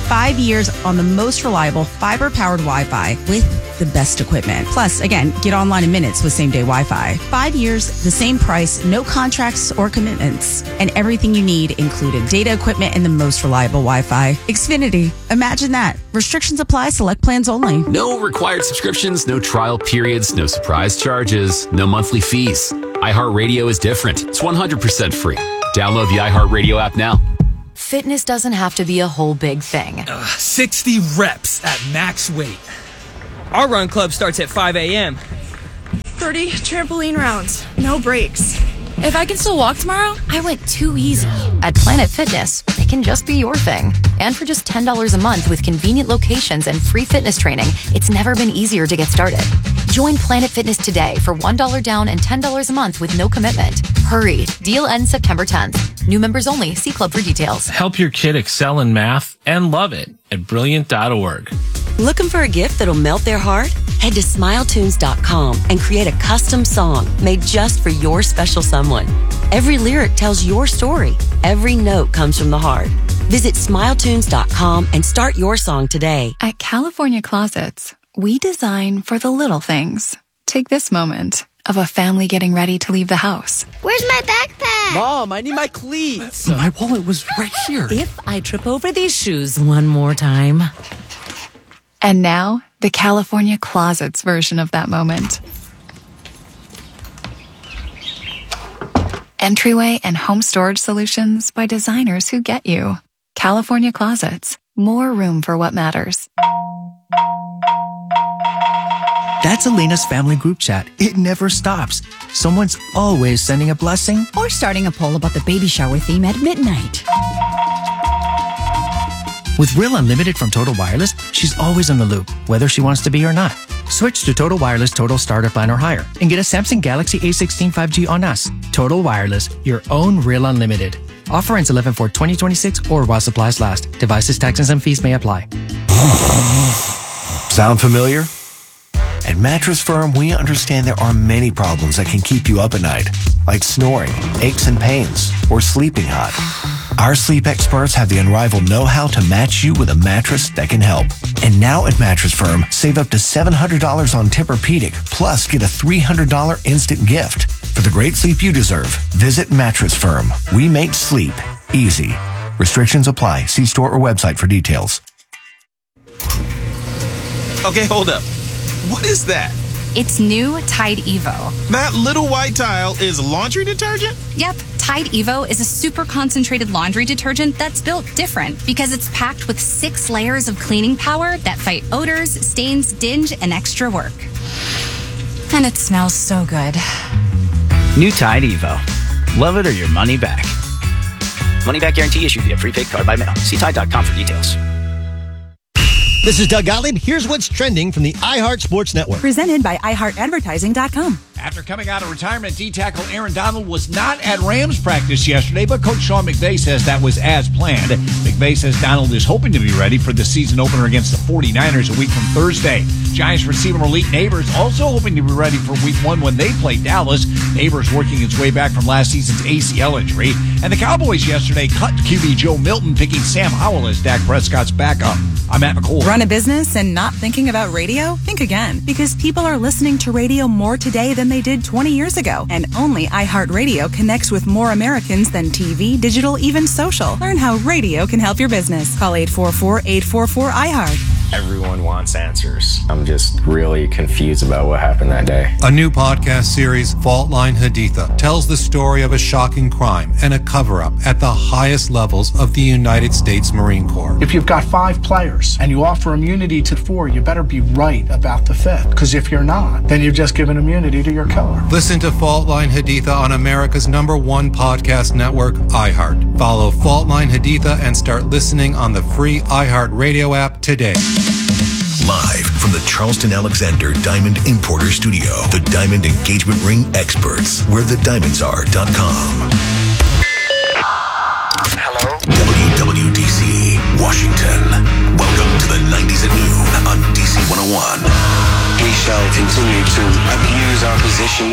5 years on the most reliable fiber-powered Wi-Fi with the best equipment. Plus, again, get online in minutes with same-day Wi-Fi. 5 years, the same price, no contracts or commitments, and everything you need included. Data equipment and the most reliable Wi-Fi. Xfinity. Imagine that. Restrictions apply. Select plans only. No required subscriptions, no trial periods, no surprise charges, no monthly fees. iHeartRadio is different. It's 100% free. Download the iHeartRadio app now. Fitness doesn't have to be a whole big thing. 60 reps at max weight. Our run club starts at 5 a.m. 30 trampoline rounds, no breaks. If I can still walk tomorrow, I went too easy. At Planet Fitness, it can just be your thing. And for just $10 a month with convenient locations and free fitness training, it's never been easier to get started. Join Planet Fitness today for $1 down and $10 a month with no commitment. Hurry. Deal ends September 10th. New members only. See club for details. Help your kid excel in math and love it at Brilliant.org. Looking for a gift that'll melt their heart? Head to SmileTunes.com and create a custom song made just for your special someone. Every lyric tells your story. Every note comes from the heart. Visit SmileTunes.com and start your song today. At California Closets, we design for the little things. Take this moment of a family getting ready to leave the house. Where's my backpack? Mom, I need my cleats. My wallet was right here. If I trip over these shoes one more time. And now, the California Closets version of that moment. Entryway and home storage solutions by designers who get you. California Closets. More room for what matters. That's Elena's family group chat. It never stops. Someone's always sending a blessing or starting a poll about the baby shower theme at midnight. With Real Unlimited from Total Wireless, she's always in the loop, whether she wants to be or not. Switch to Total Wireless Total Starter Plan or higher and get a Samsung Galaxy A16 5G on us. Total Wireless, your own Real Unlimited. Offer ends 11/4/2026 or while supplies last. Devices, taxes, and fees may apply. Sound familiar? At Mattress Firm, we understand there are many problems that can keep you up at night, like snoring, aches and pains, or sleeping hot. Our sleep experts have the unrivaled know-how to match you with a mattress that can help. And now at Mattress Firm, save up to $700 on Tempur-Pedic, plus get a $300 instant gift. For the great sleep you deserve, visit Mattress Firm. We make sleep easy. Restrictions apply. See store or website for details. Okay, hold up. What is that? It's new Tide Evo. That little white tile is laundry detergent? Yep. Tide Evo is a super concentrated laundry detergent that's built different because it's packed with 6 layers of cleaning power that fight odors, stains, dinge, and extra work. And it smells so good. New Tide Evo. Love it or your money back. Money back guarantee issued via prepaid card by mail. See Tide.com for details. This is Doug Gottlieb. Here's what's trending from the iHeart Sports Network. Presented by iHeartAdvertising.com. After coming out of retirement, D-tackle Aaron Donald was not at Rams practice yesterday, but Coach Sean McVay says that was as planned. McVay says Donald is hoping to be ready for the season opener against the 49ers a week from Thursday. Giants receiver Malik Neighbors also hoping to be ready for week 1 when they play Dallas. Neighbors working his way back from last season's ACL injury. And the Cowboys yesterday cut QB Joe Milton, picking Sam Howell as Dak Prescott's backup. I'm Matt McCool. Run a business and not thinking about radio? Think again, because people are listening to radio more today than they did 20 years ago. And only iHeartRadio connects with more Americans than TV, digital, even social. Learn how radio can help your business. Call 844-844-iHeart. Everyone wants answers. I'm just really confused about what happened that day. A new podcast series, Fault Line Haditha, tells the story of a shocking crime and a cover-up at the highest levels of the United States Marine Corps. If you've got 5 players and you offer immunity to 4, you better be right about the 5th. Because if you're not, then you've just given immunity to your killer. Listen to Fault Line Haditha on America's #1 podcast network, iHeart. Follow Fault Line Haditha and start listening on the free iHeart Radio app today. Live from the Charleston Alexander Diamond Importer Studio, the Diamond Engagement Ring experts, where the diamonds are.com. Hello? WWDC, Washington. Welcome to the 90s at noon on DC 101. We shall continue to abuse our position